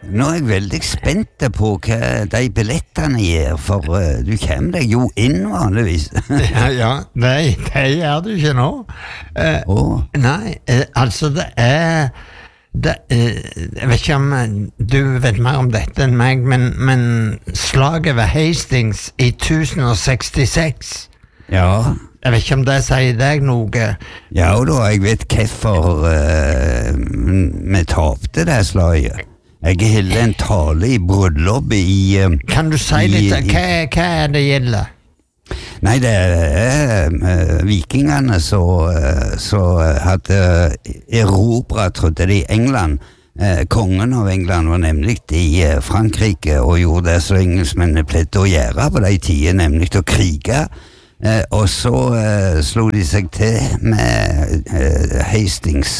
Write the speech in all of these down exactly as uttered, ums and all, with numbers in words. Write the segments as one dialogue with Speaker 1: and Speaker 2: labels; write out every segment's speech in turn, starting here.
Speaker 1: Nå er jeg veldig spent på hva de billettene gjør, for uh, du kommer deg jo inn vanligvis.
Speaker 2: ja, ja, nei, det gjør du ikke nå. Uh,
Speaker 1: oh.
Speaker 2: Nei, uh, altså det er, det, uh, jeg vet ikke om du vet mer om dette enn meg, men, men slaget ved Hastings i tusen sekstiseks,
Speaker 1: ja.
Speaker 2: Jeg vet ikke om det sier deg noe.
Speaker 1: Ja, og da, jeg vet hvorfor uh, vi tapte det slaget. Jeg holdt en tale i bryllup i... Uh,
Speaker 2: kan du si litt, i, hva, hva er det gjelder?
Speaker 1: Nei, det er uh, vikingene så, uh, så hadde erobret, trodde de, England. Uh, kongen av England var nemlig i uh, Frankrike og gjorde det så engelskmennene pleide å gjøre på de tider, nemlig å krige. Uh, og så uh, slo de seg til med uh, Hastings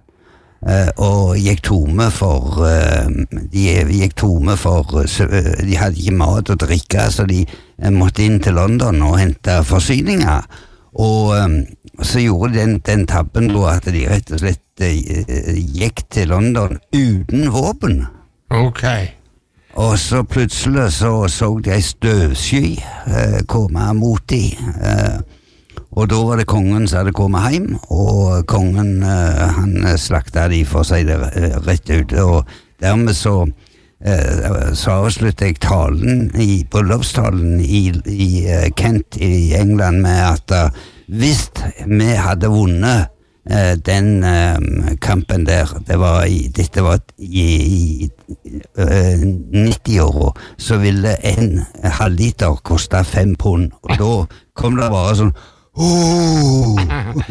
Speaker 1: uh, og gikk tome for uh, de gikk tome for uh, de hadde ikke mat og drikke, så de uh, måtte inn til London og hente forsyninger, og um, så gjorde den, den tabben da at de rett og slett uh, gikk til London uten våpen.
Speaker 2: Ok.
Speaker 1: Og så plutselig så så de en støvsky eh, komme mot de, eh, og da var det kongen som hadde kommet hjem, og kongen eh, han slakta de for seg det rett ut, og dermed så eh, så avsluttet jeg talen i bryllupstalen i, i uh, Kent i England med at uh, hvis vi hadde vunnet Uh, den uh, kampen der, det var i, dette var i, i uh, nitti-åra, så ville en halvliter koste fem pund, og da kom det bare sånn oh!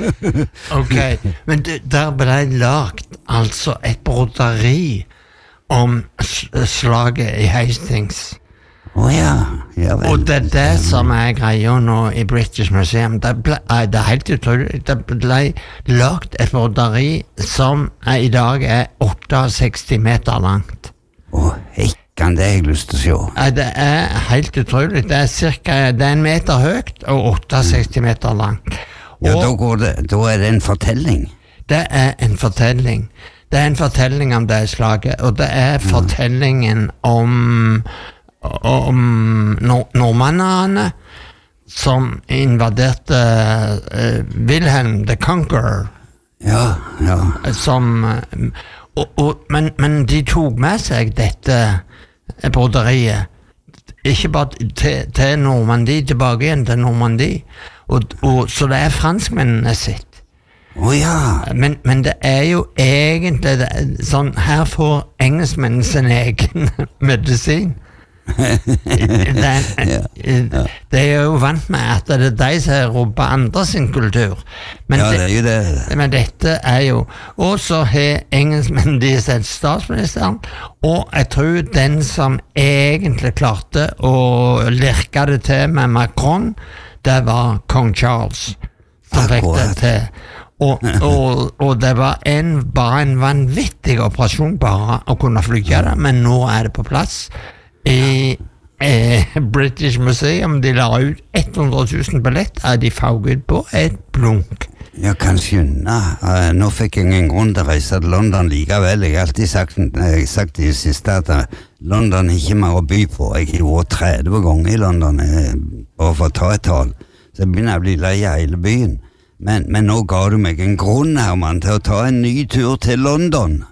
Speaker 2: Ok, men det, der ble lagt altså et broderi om slaget i Hastings.
Speaker 1: Å oh, ja, ja vel.
Speaker 2: Og det er det som er greia nå i British Museum. Det, ble, det er helt utrolig. Det ble lagt et broderi som er, i dag er sekstiåtte meter langt.
Speaker 1: Å, oh, hekkan, det har jeg lyst til å se.
Speaker 2: Det er helt utrolig. Det er cirka, det er en meter høyt og sekstiåtte meter langt. Og
Speaker 1: ja, da, går det, da er det en fortelling.
Speaker 2: Det er en fortelling. Det er en fortelling om det slaget, og det er fortellingen om om nor nordmennene som invaderte uh, Wilhelm the Conqueror.
Speaker 1: Ja, ja.
Speaker 2: Som, uh, og, og, men, men de tok med seg dette broderiet, ikke bare til, til Normandie, tilbake igjen til Normandie, og, og, så det er franskmennene sitt.
Speaker 1: Å oh, ja.
Speaker 2: Men, men det er jo egentlig det, sånn, her får engelskmennene sin egen medisin. det,
Speaker 1: ja, ja.
Speaker 2: Det er jo vant med at det er de som robber andre sin kultur, men,
Speaker 1: ja, det er jo det.
Speaker 2: Men dette er jo, og så har engelskmenn de sett statsministeren, og jeg tror den som egentlig klarte å lirke det til med Macron, det var kong Charles som fikk det til. Og, og, og det var en, bare en vanvittig operasjon bare å kunne flyge det, men nå er det på plass i eh, British Museum. De la ut hundre tusen billetter, de faug ut på et blunk.
Speaker 1: Jeg kan skjønne. Uh, nå fikk jeg ingen grunn til å reise til London likevel. Jeg har alltid sagt, jeg har sagt i det siste at uh, London er ikke mer å by på. Jeg har vært tretti ganger i London uh, bare for å ta et tall, så jeg begynner å bli lei av hele byen. Men, men nå ga du meg en grunn, Herman, til å ta en ny tur til London.